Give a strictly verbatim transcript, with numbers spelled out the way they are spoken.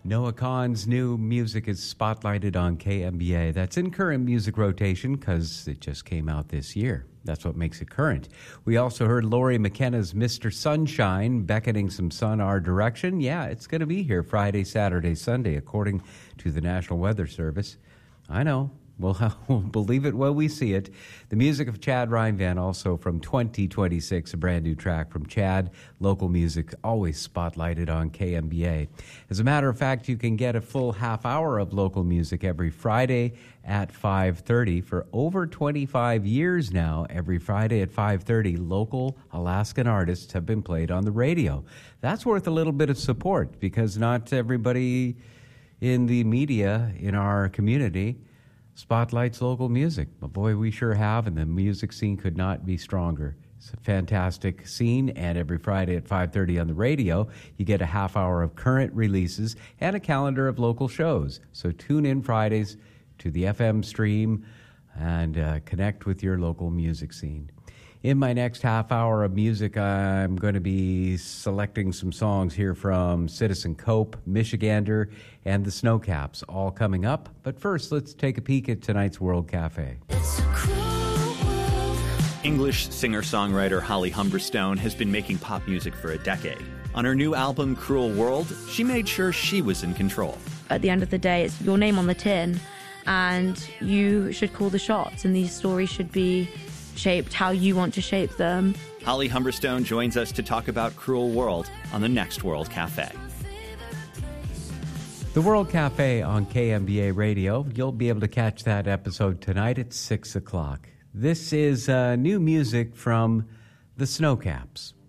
Noah Kahan's new music is spotlighted on K M B A. That's in current music rotation because it just came out this year. That's what makes it current. We also heard Laurie McKenna's Mister Sunshine beckoning some sun our direction. Yeah, it's going to be here Friday, Saturday, Sunday, according to the National Weather Service. I know. We'll, we'll believe it when we see it. The music of Chad Reinvan, also from twenty twenty-six, a brand new track from Chad. Local music always spotlighted on K M B A. As a matter of fact, you can get a full half hour of local music every Friday at five thirty. For over twenty-five years now, every Friday at five thirty, local Alaskan artists have been played on the radio. That's worth a little bit of support because not everybody in the media in our community spotlights local music. But boy, we sure have, and the music scene could not be stronger. It's a fantastic scene, and every Friday at five thirty on the radio, you get a half hour of current releases and a calendar of local shows. So tune in Fridays to the F M stream and uh, connect with your local music scene. In my next half hour of music, I'm going to be selecting some songs here from Citizen Cope, Michigander, and the Snowcaps, all coming up. But first, let's take a peek at tonight's World Cafe. English singer-songwriter Holly Humberstone has been making pop music for a decade. On her new album, Cruel World, she made sure she was in control. At the end of the day, it's your name on the tin, and you should call the shots, and these stories should be shaped how you want to shape them. Holly Humberstone joins us to talk about Cruel World on the next World Cafe. The World Cafe on K M B A Radio. You'll be able to catch that episode tonight at six o'clock. This is uh, new music from the Snowcaps.